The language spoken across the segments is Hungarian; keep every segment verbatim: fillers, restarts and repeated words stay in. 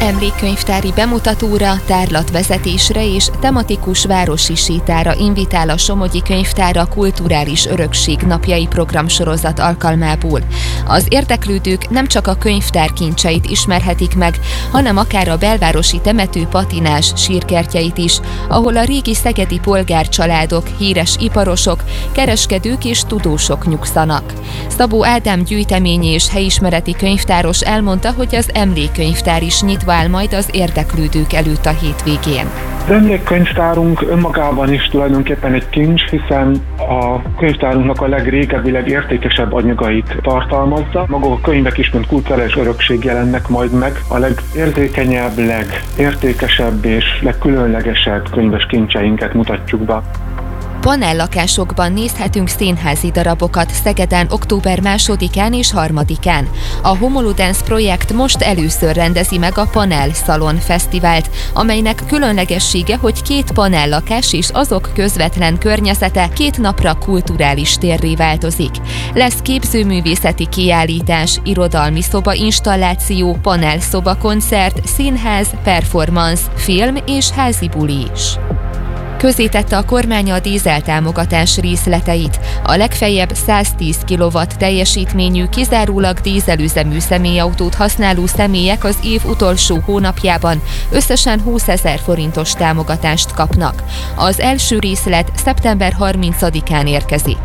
Emlékkönyvtári bemutatóra, tárlatvezetésre és tematikus városi sétára invitál a Somogyi Könyvtár a Kulturális Örökség napjai programsorozat alkalmából. Az érdeklődők nem csak a könyvtár kincseit ismerhetik meg, hanem akár a belvárosi temető patinás sírkertjeit is, ahol a régi szegedi polgárcsaládok, híres iparosok, kereskedők és tudósok nyugszanak. Szabó Ádám gyűjteményi és helyismereti könyvtáros elmondta, hogy az emlékkönyvtár is nyitva áll majd az érdeklődők előtt a hétvégén. Az emlékkönyvtárunk önmagában is tulajdonképpen egy kincs, hiszen a könyvtárunknak a legrégebbi, legértékesebb anyagait tartalmazza. Maga a könyvek is, mint kulturális örökség jelennek majd meg. A legérzékenyebb, legértékesebb és legkülönlegesebb könyves kincseinket mutatjuk be. Panellakásokban nézhetünk színházi darabokat Szegeden október másodikán és harmadikán. A Homoludens projekt most először rendezi meg a Panel Szalon Fesztivált, amelynek különlegessége, hogy két panellakás és azok közvetlen környezete két napra kulturális térré változik. Lesz képzőművészeti kiállítás, irodalmi szoba installáció, panelszoba koncert, színház, performance, film és házi buli is. Közzétette a kormány a dízeltámogatás részleteit. A legfeljebb száztíz kilowatt teljesítményű, kizárólag dízelüzemű személyautót használó személyek az év utolsó hónapjában összesen húszezer forintos támogatást kapnak. Az első részlet szeptember harmincadikán érkezik.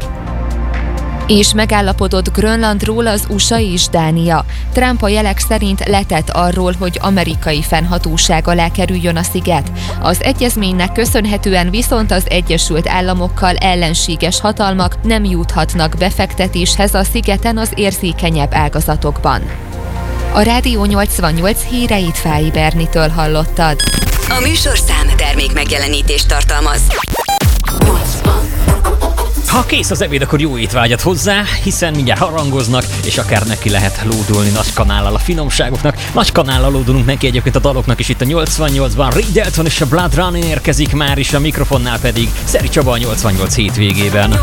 És megállapodott Grönlandról az u es á és Dánia. Trump a jelek szerint letett arról, hogy amerikai fennhatóság alá kerüljön a sziget. Az egyezménynek köszönhetően viszont az Egyesült Államokkal ellenséges hatalmak nem juthatnak befektetéshez a szigeten az érzékenyebb ágazatokban. A Rádió nyolcvannyolc híreit Fáy Bernitől hallottad. A műsorszám termék megjelenítést tartalmaz. Ha kész az ebéd, akkor jó étvágyat hozzá, hiszen mindjárt harangoznak, és akár neki lehet lódulni nagy kanállal a finomságoknak. Nagy kanállal lódulunk neki egyébként a daloknak is itt a nyolcvannyolcban. Ray Dalton és a Blood Running érkezik már is, a mikrofonnál pedig Szeri Csaba a nyolcvannyolc hétvégében.